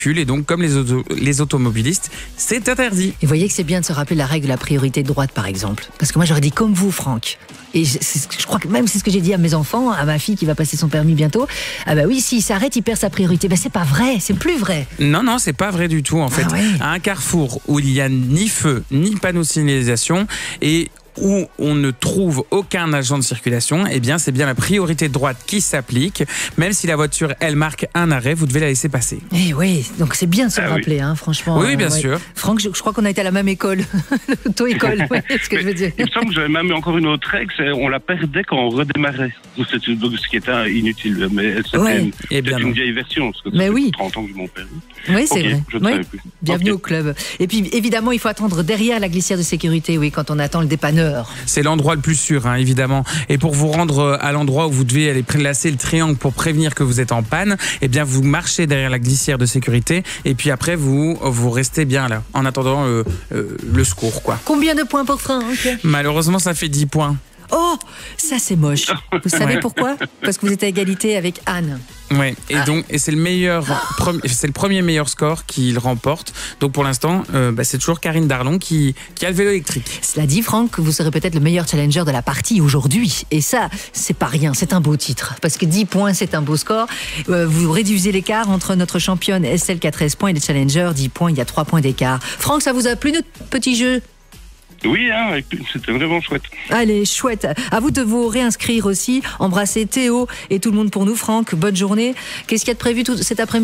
et donc comme les automobilistes, c'est interdit. Et vous voyez que c'est bien de se rappeler la règle de la priorité de droite, par exemple. Parce que moi, j'aurais dit comme vous, Franck. Et je crois que même c'est ce que j'ai dit à mes enfants, à ma fille qui va passer son permis bientôt. Ah bah oui, s'il s'arrête, il perd sa priorité. Ben c'est pas vrai, c'est plus vrai. Non, c'est pas vrai du tout en fait. Ouais. À un carrefour où il n'y a ni feu, ni panneau de signalisation et où on ne trouve aucun agent de circulation, eh bien c'est bien la priorité de droite qui s'applique. Même si la voiture, elle marque un arrêt, vous devez la laisser passer. Eh oui, donc c'est bien de se rappeler, hein, franchement. Oui, bien sûr. Franck, je crois qu'on a été à la même école, l'auto-école, c'est ce que je veux dire. Il me semble que j'avais même encore une autre règle, c'est on la perdait quand on redémarrait. Donc, ce qui était inutile, mais c'était une vieille version, parce que ça fait 30 ans que j'ai mon permis. Oui, c'est vrai. Je ne savais plus. Bienvenue au club. Et puis, évidemment, il faut attendre derrière la glissière de sécurité, quand on attend le dépanneur. C'est l'endroit le plus sûr, hein, évidemment. Et pour vous rendre à l'endroit où vous devez aller prélasser le triangle pour prévenir que vous êtes en panne, eh bien, vous marchez derrière la glissière de sécurité et puis après, vous restez bien là, en attendant le secours, quoi. Combien de points pour Franck ? Malheureusement, ça fait 10 points. Oh, ça c'est moche. Vous savez pourquoi ? Parce que vous êtes à égalité avec Anne. Ouais, et c'est le premier meilleur score qu'il remporte. Donc pour l'instant, c'est toujours Karine Darlon qui a le vélo électrique. Cela dit, Franck, vous serez peut-être le meilleur challenger de la partie aujourd'hui. Et ça, c'est pas rien, c'est un beau titre. Parce que 10 points, c'est un beau score. Vous réduisez l'écart entre notre championne Estelle qui a 13 points et les challengers 10 points, il y a 3 points d'écart. Franck, ça vous a plu notre petit jeu ? Oui, c'était vraiment chouette. Allez, chouette. À vous de vous réinscrire aussi. Embrassez Théo et tout le monde pour nous. Franck, bonne journée. Qu'est-ce qu'il y a de prévu cet après-midi ?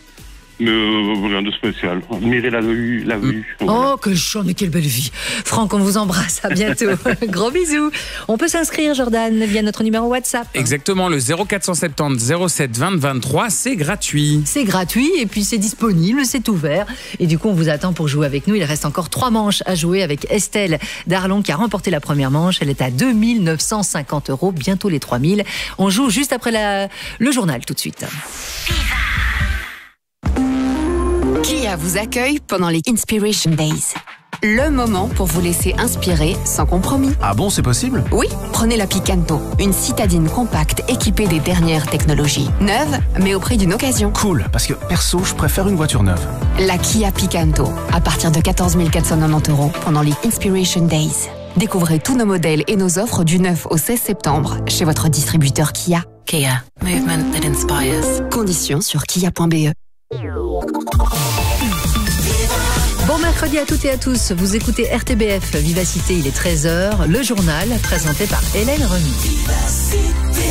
Rien de spécial. Admirer la vue. Oh, quelle chance, mais quelle belle vie. Franck, on vous embrasse. À bientôt. Gros bisous. On peut s'inscrire, Jordan, via notre numéro WhatsApp. Exactement, le 0470 07 20 23. C'est gratuit. C'est gratuit et puis c'est disponible, c'est ouvert. Et du coup, on vous attend pour jouer avec nous. Il reste encore 3 manches à jouer avec Estelle Darlon qui a remporté la première manche. Elle est à 2 950 €, bientôt les 3 000. On joue juste après le journal tout de suite. Kia vous accueille pendant les Inspiration Days. Le moment pour vous laisser inspirer sans compromis. Ah bon, c'est possible ? Oui, prenez la Picanto, une citadine compacte équipée des dernières technologies. Neuve, mais au prix d'une occasion. Cool, parce que perso, je préfère une voiture neuve. La Kia Picanto, à partir de 14 490 € pendant les Inspiration Days. Découvrez tous nos modèles et nos offres du 9 au 16 septembre chez votre distributeur Kia. Kia, movement that inspires. Conditions sur kia.be. Bon mercredi à toutes et à tous, vous écoutez RTBF Vivacité, il est 13h, le journal présenté par Hélène Remy.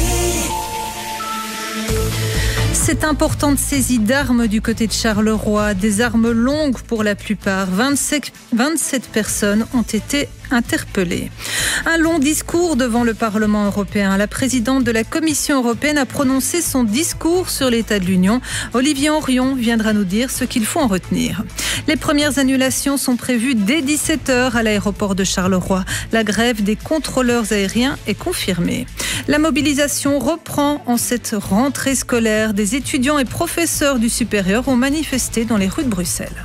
Cette importante saisie d'armes du côté de Charleroi, des armes longues pour la plupart, 27 personnes ont été interpellées. Un long discours devant le Parlement européen. La présidente de la Commission européenne a prononcé son discours sur l'état de l'Union. Olivier Henrion viendra nous dire ce qu'il faut en retenir. Les premières annulations sont prévues dès 17h à l'aéroport de Charleroi. La grève des contrôleurs aériens est confirmée. La mobilisation reprend en cette rentrée scolaire. Des étudiants et professeurs du supérieur ont manifesté dans les rues de Bruxelles.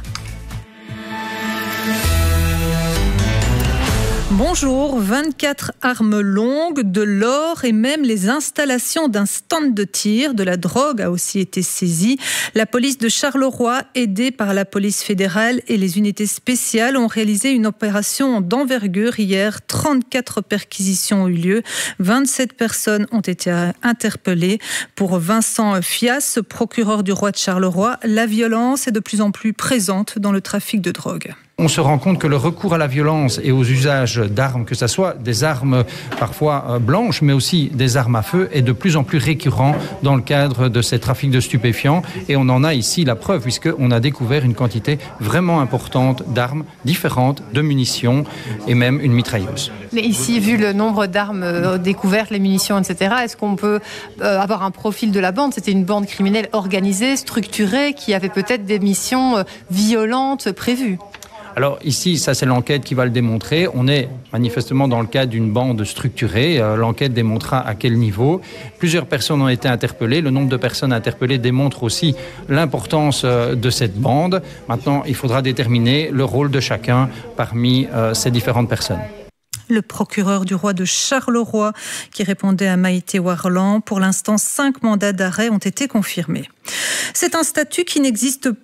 Bonjour, 24 armes longues, de l'or et même les installations d'un stand de tir. De la drogue a aussi été saisie. La police de Charleroi, aidée par la police fédérale et les unités spéciales, ont réalisé une opération d'envergure hier. 34 perquisitions ont eu lieu. 27 personnes ont été interpellées. Pour Vincent Fias, procureur du roi de Charleroi, la violence est de plus en plus présente dans le trafic de drogue. On se rend compte que le recours à la violence et aux usages d'armes, que ce soit des armes parfois blanches, mais aussi des armes à feu, est de plus en plus récurrent dans le cadre de ces trafics de stupéfiants. Et on en a ici la preuve, puisqu'on a découvert une quantité vraiment importante d'armes différentes, de munitions et même une mitrailleuse. Mais ici, vu le nombre d'armes découvertes, les munitions, etc., est-ce qu'on peut avoir un profil de la bande ? C'était une bande criminelle organisée, structurée, qui avait peut-être des missions violentes prévues. Alors ici, ça c'est l'enquête qui va le démontrer. On est manifestement dans le cadre d'une bande structurée. L'enquête démontrera à quel niveau. Plusieurs personnes ont été interpellées. Le nombre de personnes interpellées démontre aussi l'importance de cette bande. Maintenant, il faudra déterminer le rôle de chacun parmi ces différentes personnes. le procureur du roi de Charleroi qui répondait à Maïté Warland. Pour l'instant, 5 mandats d'arrêt ont été confirmés. C'est un statut qui n'existe